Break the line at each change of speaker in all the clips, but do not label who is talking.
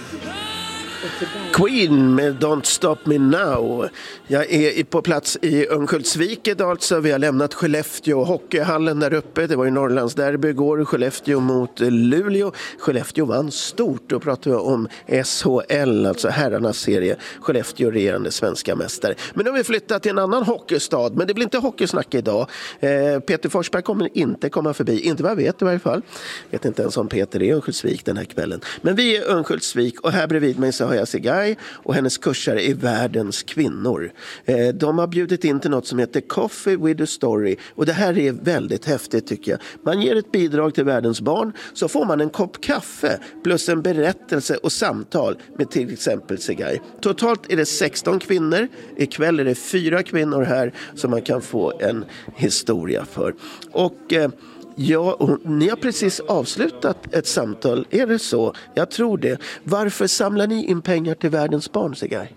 Queen med Don't Stop Me Now. Jag är på plats i Örnsköldsvik idag, alltså. Vi har lämnat Skellefteå och hockeyhallen där uppe. Det var ju Norrlands derby igår, Skellefteå mot Luleå. Skellefteå vann stort. Då pratar vi om SHL, alltså herrarnas serie. Skellefteå regerande svenska mästare. Men nu har vi flyttat till en annan hockeystad. Men det blir inte hockeysnack idag. Peter Forsberg kommer inte komma förbi. Inte vad jag vet i varje fall. Jag vet inte ens om Peter är i Örnsköldsvik den här kvällen. Men vi är Örnsköldsvik och här bredvid mig så har jag Segai och hennes kursare är Världens kvinnor. De har bjudit in till något som heter Coffee with a Story och det här är väldigt häftigt tycker jag. Man ger ett bidrag till världens barn så får man en kopp kaffe plus en berättelse och samtal med till exempel Segai. Totalt är det 16 kvinnor. Ikväll är det 4 kvinnor här som man kan få en historia för. Och ni har precis avslutat ett samtal, är det så? Jag tror det. Varför samlar ni in pengar till världens barn, Segai?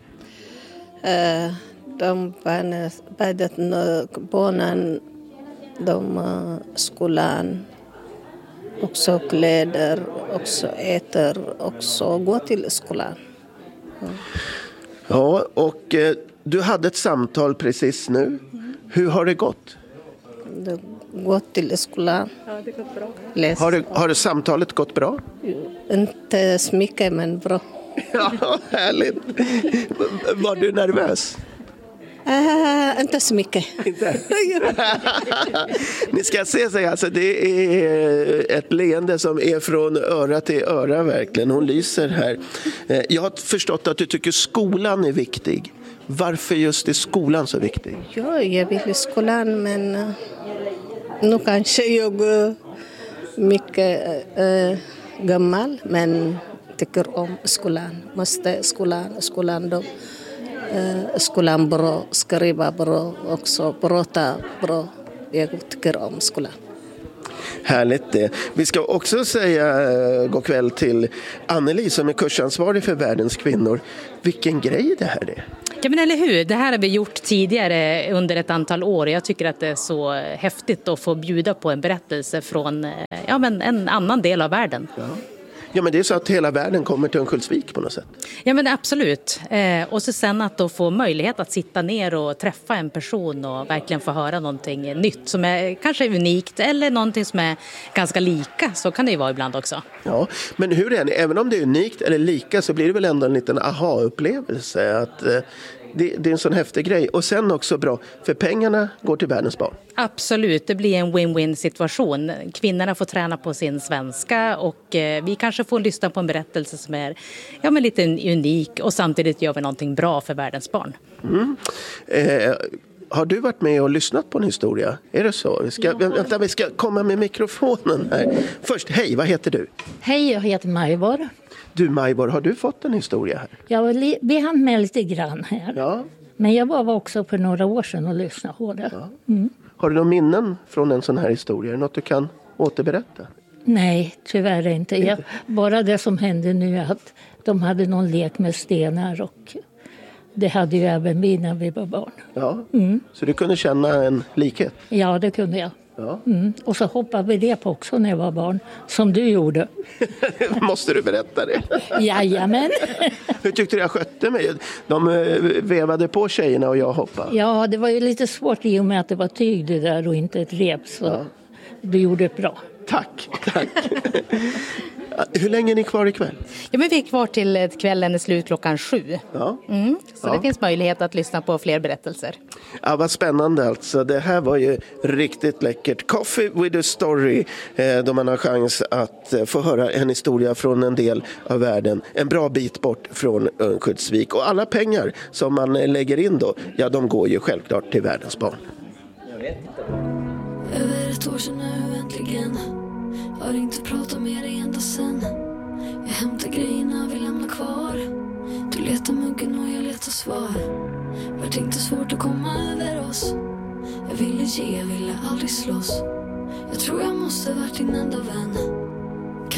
Barnen, skolan, också kläder, också äter, också gå till skolan.
Ja, och du hade ett samtal precis nu. Hur har det gått?
Gå till skolan.
Ja, det gått bra.
Har det samtalet gått bra?
Inte så mycket, men bra.
Ja, härligt. Var du nervös?
Inte så mycket.
Inte? Ni ska se sig, alltså det är ett leende som är från öra till öra verkligen. Hon lyser här. Jag har förstått att du tycker skolan är viktig. Varför just är skolan så viktig?
Ja, jag vill i skolan, men nu kanske jag är mycket gammal, men tycker om skolan. Måste skolan bra, skriva bra, också prata bra. Jag tycker om skolan.
Härligt det. Vi ska också säga god kväll till Anneli som är kursansvarig för Världens kvinnor. Vilken grej det här är.
Ja men eller hur, det här har vi gjort tidigare under ett antal år. Jag tycker att det är så häftigt att få bjuda på en berättelse från en annan del av världen.
Ja men det är så att hela världen kommer till Örnsköldsvik på något sätt.
Ja men absolut. Och så sen att då få möjlighet att sitta ner och träffa en person och verkligen få höra någonting nytt som är kanske unikt eller någonting som är ganska lika, så kan det ju vara ibland också.
Ja, men hur är det? Även om det är unikt eller lika så blir det väl ändå en liten aha-upplevelse att det är en sån häftig grej. Och sen också bra, för pengarna går till världens barn.
Absolut, det blir en win-win situation. Kvinnorna får träna på sin svenska och vi kanske får lyssna på en berättelse som är lite unik och samtidigt gör vi någonting bra för världens barn.
Har du varit med och lyssnat på en historia? Är det så? Vi ska komma med mikrofonen här. Först, hej, vad heter du?
Hej, jag heter Majvor.
Du Majvor, har du fått en historia här?
Vi hann med lite grann här.
Ja.
Men jag var också för några år sedan och lyssnade på det.
Ja.
Mm.
Har du några minnen från en sån här historia? Är det något du kan återberätta?
Nej, tyvärr inte. Bara det som hände nu är att de hade någon lek med stenar och det hade ju även vi när vi var barn.
Ja, så du kunde känna en likhet?
Ja, det kunde jag.
Ja.
Och så hoppade vi det på också när jag var barn, som du gjorde.
Måste du berätta det?
Jajamän.
Hur tyckte du jag skötte mig? De vevade på tjejerna och jag hoppade.
Ja, det var ju lite svårt i och med att det var tyg det där och inte ett rep, så du gjorde det bra.
Tack. Hur länge är ni kvar ikväll?
Ja, men vi är kvar till kvällen är slut 7:00.
Ja.
Så det finns möjlighet att lyssna på fler berättelser.
Ja, vad spännande alltså. Det här var ju riktigt läckert. Coffee with a Story. Då man har chans att få höra en historia från en del av världen. En bra bit bort från Örnsköldsvik. Och alla pengar som man lägger in då, de går ju självklart till världens barn.
Över ett år sedan nu äntligen. Har inte pratat med dig ända sen. Jag hämtar grejerna vi lämnar kvar. Du letar muggen och jag letar svar. Vart inte svårt att komma över oss. Jag ville ge, jag ville aldrig slåss. Jag tror jag måste varit din enda vän.